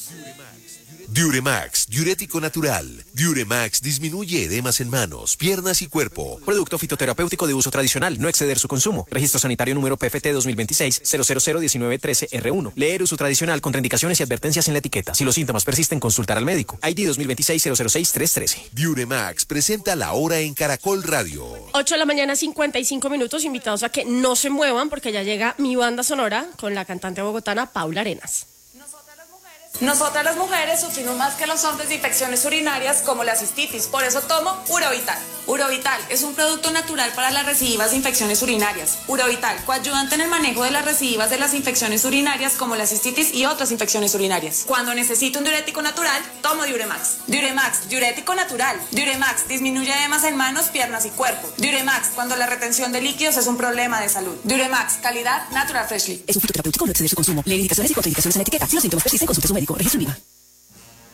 Diuremax, diurético natural. Diuremax disminuye edemas en manos, piernas y cuerpo. Producto fitoterapéutico de uso tradicional, no exceder su consumo. Registro sanitario número PFT 2026-0001913R1. Leer uso tradicional, contraindicaciones y advertencias en la etiqueta. Si los síntomas persisten, consultar al médico. ID 2026-006-313. Diuremax presenta La Hora en Caracol Radio. 8 de la mañana, 55 minutos. Invitados a que no se muevan porque ya llega mi banda sonora con la cantante bogotana Paula Arenas. Nosotras las mujeres sufrimos más que los hombres de infecciones urinarias como la cistitis, por eso tomo Urovital. Urovital es un producto natural para las recidivas de infecciones urinarias. Urovital, coayudante en el manejo de las recidivas de las infecciones urinarias como la cistitis y otras infecciones urinarias. Cuando necesito un diurético natural, tomo Diuremax. Diuremax, diurético natural. Diuremax disminuye edemas en manos, piernas y cuerpo. Diuremax, cuando la retención de líquidos es un problema de salud. Diuremax, calidad Natural Freshly. Es un fitoterapéutico, no exceder su consumo. Lee indicaciones y contraindicaciones en la etiqueta. Si los síntomas persisten, consulte a su médico. Registro INVIMA.